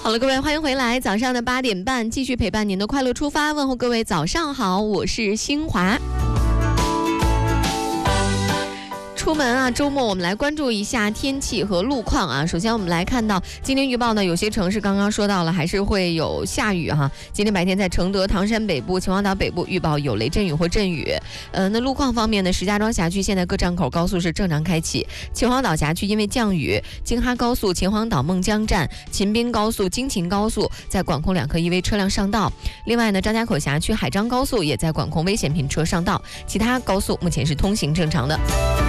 好了，各位，欢迎回来，早上的8点半，继续陪伴您的快乐出发，问候各位早上好，我是新华。出门啊，周末我们来关注一下天气和路况啊。首先我们来看到今天预报呢，有些城市刚刚说到了还是会有下雨哈。今天白天在承德、唐山北部、秦皇岛北部预报有雷阵雨或阵雨。那路况方面呢，石家庄辖区现在各站口高速是正常开启，秦皇岛辖区因为降雨，京哈高速秦皇岛孟江站、秦滨高速、京秦高速在管控2科1危车辆上道。另外呢，张家口辖区海张高速也在管控危险品车上道，其他高速目前是通行正常的。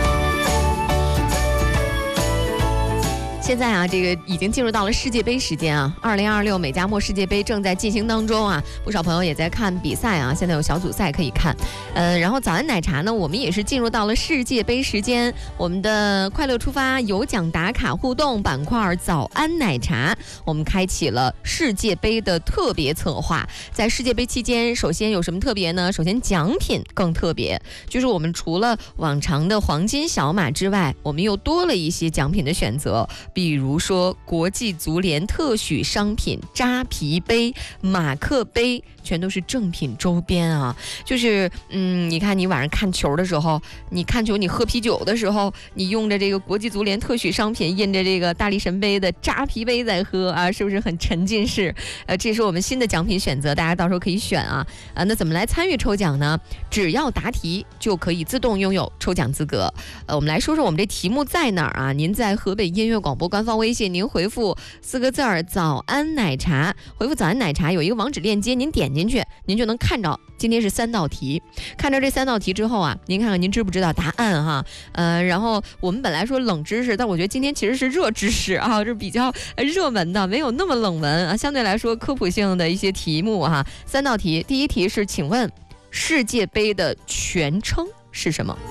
现在啊，这个已经进入到了世界杯时间啊，2026美加墨世界杯正在进行当中啊，不少朋友也在看比赛啊，现在有小组赛可以看。然后早安奶茶呢，我们也是进入到了世界杯时间，我们的快乐出发有奖打卡互动板块早安奶茶，我们开启了世界杯的特别策划。在世界杯期间，首先有什么特别呢？首先奖品更特别，就是我们除了往常的黄金小马之外，我们又多了一些奖品的选择。比如说国际足联特许商品扎啤杯、马克杯，全都是正品周边啊。就是你看你晚上看球的时候，你看球你喝啤酒的时候，你用着这个国际足联特许商品印着这个大力神杯的扎啤杯在喝啊，是不是很沉浸式？这是我们新的奖品选择，大家到时候可以选啊。那怎么来参与抽奖呢？只要答题就可以自动拥有抽奖资格。我们来说说我们这题目在哪儿啊？您在河北音乐广播官方微信，您回复4个字儿早安奶茶，回复早安奶茶有一个网址链接，您点进去您就能看着今天是3道题。看着这3道题之后啊，您看看您知不知道答案哈？然后我们本来说冷知识，但我觉得今天其实是热知识啊，是比较热门的，没有那么冷门啊，相对来说科普性的一些题目哈。3道题，第一题是请问世界杯的全称是什么？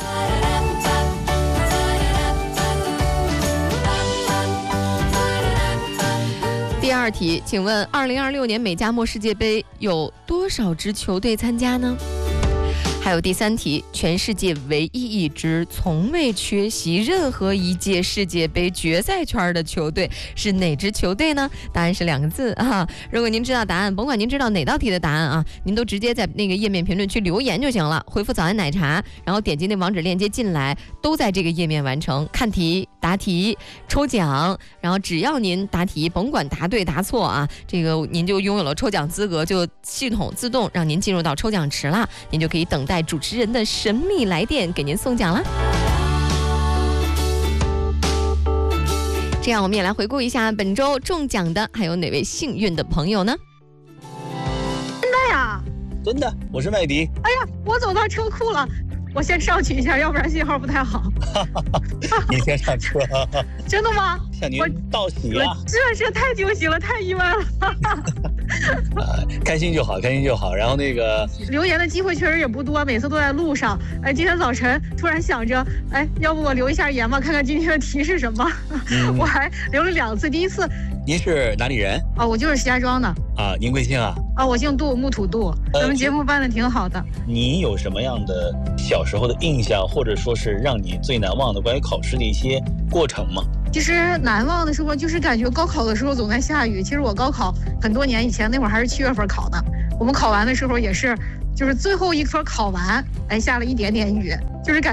第二题，请问2026年美加墨世界杯有多少支球队参加呢？还有第3题，全世界唯一一支从未缺席任何一届世界杯决赛圈的球队是哪支球队呢？答案是2个字啊。如果您知道答案，甭管您知道哪道题的答案啊，您都直接在那个页面评论区留言就行了，回复早安奶茶，然后点击那网址链接进来，都在这个页面完成看题、答题、抽奖，然后只要您答题，甭管答对答错啊，这个您就拥有了抽奖资格，就系统自动让您进入到抽奖池了，您就可以等待主持人的神秘来电给您送奖啦。这样我们也来回顾一下本周中奖的还有哪位幸运的朋友呢？ 真的呀？ 真的，我是麦迪。 哎呀，我走到车库了，我先上去一下，要不然信号不太好。 你先上车。 真的吗？ 向您道喜呀！ 这是太惊喜了，太意外了。 开心就好，开心就好。然后那个留言的机会确实也不多，每次都在路上。今天早晨突然想着，要不我留一下言吧，看看今天的题是什么。我还留了2次，第一次。 您是哪里人？ 我就是石家庄的。 您贵姓啊？ 我姓杜，木土杜。咱们节目办得挺好的。 你有什么样的小时候的印象，或者说是让你最难忘的关于考试的一些过程吗？ 其实难忘的时候，就是感觉高考的时候总在下雨。其实我高考很多年以前，那会儿还是7月份考的。我们考完的时候也是，就是最后一科考完，下了一点点雨，就是感觉。